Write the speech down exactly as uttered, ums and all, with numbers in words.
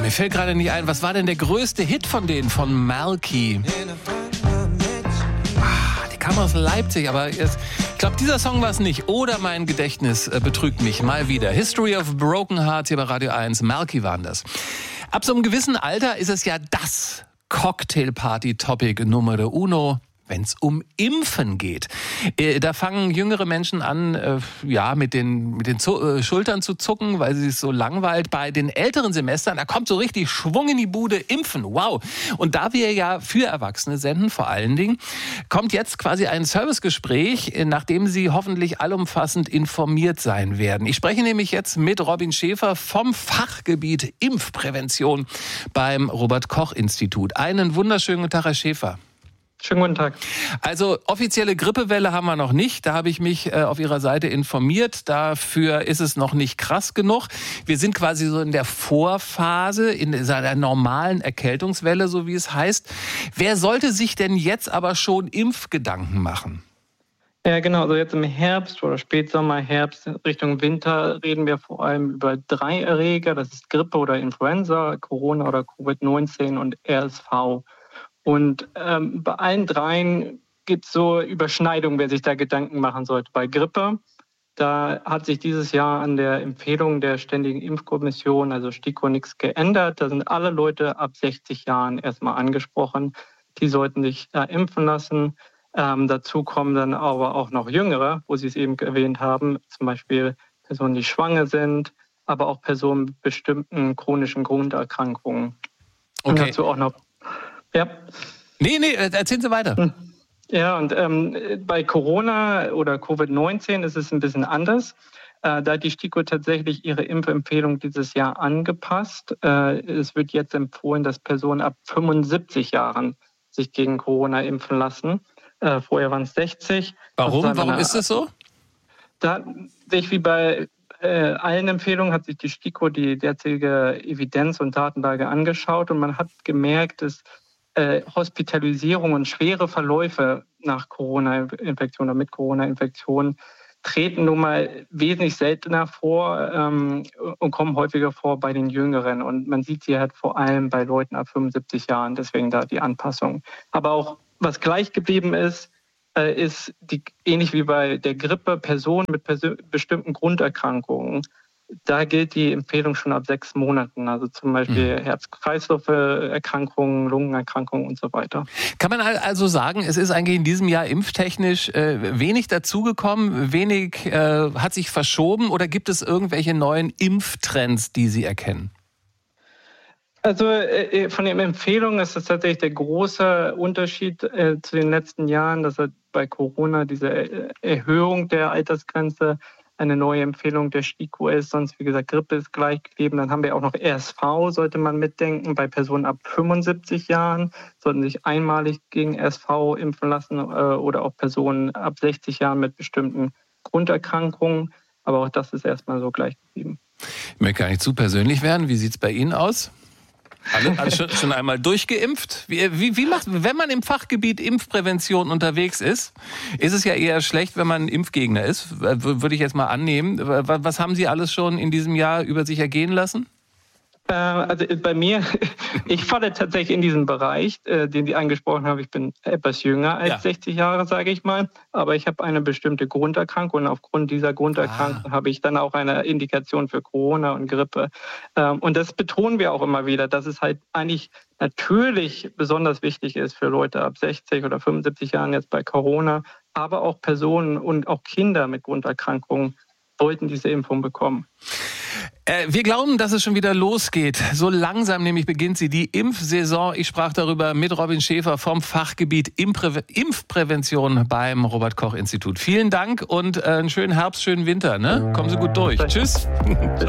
mir fällt gerade nicht ein, was war denn der größte Hit von denen, von Malky? Ah, die kam aus Leipzig, aber jetzt, ich glaube, dieser Song war es nicht. Oder mein Gedächtnis äh, betrügt mich mal wieder. History of Broken Hearts hier bei Radio eins. Malky waren das. Ab so einem gewissen Alter ist es ja das Cocktailparty-Topic Numero uno, wenn es um Impfen geht. Äh, da fangen jüngere Menschen an, äh, ja, mit den, mit den Zu- äh, Schultern zu zucken, weil sie es so langweilt. Bei den älteren Semestern, da kommt so richtig Schwung in die Bude, Impfen, wow. Und da wir ja für Erwachsene senden, vor allen Dingen, kommt jetzt quasi ein Servicegespräch, äh, nachdem Sie hoffentlich allumfassend informiert sein werden. Ich spreche nämlich jetzt mit Robin Schäfer vom Fachgebiet Impfprävention beim Robert-Koch-Institut. Einen wunderschönen guten Tag, Herr Schäfer. Schönen guten Tag. Also offizielle Grippewelle haben wir noch nicht. Da habe ich mich äh, auf Ihrer Seite informiert. Dafür ist es noch nicht krass genug. Wir sind quasi so in der Vorphase, in einer normalen Erkältungswelle, so wie es heißt. Wer sollte sich denn jetzt aber schon Impfgedanken machen? Ja, genau. Also jetzt im Herbst oder Spätsommer, Herbst Richtung Winter reden wir vor allem über drei Erreger. Das ist Grippe oder Influenza, Corona oder Covid neunzehn und R S V. Und ähm, bei allen dreien gibt es so Überschneidungen, wer sich da Gedanken machen sollte. Bei Grippe, da hat sich dieses Jahr an der Empfehlung der Ständigen Impfkommission, also STIKO, nichts geändert. Da sind alle Leute ab sechzig Jahren erstmal angesprochen. Die sollten sich da impfen lassen. Ähm, dazu kommen dann aber auch noch Jüngere, wo Sie es eben erwähnt haben, zum Beispiel Personen, die schwanger sind, aber auch Personen mit bestimmten chronischen Grunderkrankungen. Okay. Und dazu auch noch... Ja. Nee, nee, erzählen Sie weiter. Ja, und ähm, bei Corona oder Covid neunzehn ist es ein bisschen anders. Äh, da hat die STIKO tatsächlich ihre Impfempfehlung dieses Jahr angepasst. Äh, es wird jetzt empfohlen, dass Personen ab fünfundsiebzig Jahren sich gegen Corona impfen lassen. Äh, vorher waren es sechzig. Warum? Warum eine, ist das so? Da sich wie bei äh, allen Empfehlungen hat sich die STIKO die derzeitige Evidenz und Datenlage angeschaut und man hat gemerkt, dass Äh, Hospitalisierung und schwere Verläufe nach Corona-Infektion oder mit Corona-Infektion treten nun mal wesentlich seltener vor ähm, und kommen häufiger vor bei den Jüngeren. Und man sieht sie halt vor allem bei Leuten ab fünfundsiebzig Jahren, deswegen da die Anpassung. Aber auch was gleich geblieben ist, äh, ist die, ähnlich wie bei der Grippe, Personen mit persö- bestimmten Grunderkrankungen. Da gilt die Empfehlung schon ab sechs Monaten, also zum Beispiel mhm. Herz-Kreislauf-Erkrankungen, Lungenerkrankungen und so weiter. Kann man also sagen, es ist eigentlich in diesem Jahr impftechnisch äh, wenig dazugekommen, wenig äh, hat sich verschoben oder gibt es irgendwelche neuen Impftrends, die Sie erkennen? Also äh, von den Empfehlungen ist das tatsächlich der große Unterschied äh, zu den letzten Jahren, dass halt bei Corona diese Erhöhung der Altersgrenze eine neue Empfehlung der STIKO ist. Sonst, wie gesagt, Grippe ist gleich geblieben. Dann haben wir auch noch R S V, sollte man mitdenken. Bei Personen ab fünfundsiebzig Jahren sollten sich einmalig gegen R S V impfen lassen äh, oder auch Personen ab sechzig Jahren mit bestimmten Grunderkrankungen. Aber auch das ist erstmal so gleich geblieben. Ich möchte gar nicht zu persönlich werden. Wie sieht es bei Ihnen aus? Alle, alle schon, schon einmal durchgeimpft? Wie, wie, wie macht, wenn man im Fachgebiet Impfprävention unterwegs ist, ist es ja eher schlecht, wenn man Impfgegner ist, würde ich jetzt mal annehmen. Was haben Sie alles schon in diesem Jahr über sich ergehen lassen? Äh, also bei mir, ich falle tatsächlich in diesen Bereich, äh, den Sie angesprochen haben. Ich bin etwas jünger als ja. sechzig Jahre, sage ich mal. Aber ich habe eine bestimmte Grunderkrankung und aufgrund dieser Grunderkrankung ah. habe ich dann auch eine Indikation für Corona und Grippe. Ähm, und das betonen wir auch immer wieder, dass es halt eigentlich natürlich besonders wichtig ist für Leute ab sechzig oder fünfundsiebzig Jahren jetzt bei Corona, aber auch Personen und auch Kinder mit Grunderkrankungen sollten diese Impfung bekommen. Äh, wir glauben, dass es schon wieder losgeht. So langsam nämlich beginnt sie, die Impfsaison. Ich sprach darüber mit Robin Schäfer vom Fachgebiet Impfprä- Impfprävention beim Robert-Koch-Institut. Vielen Dank und äh, einen schönen Herbst, schönen Winter. Ne? Kommen Sie gut durch. Tschüss.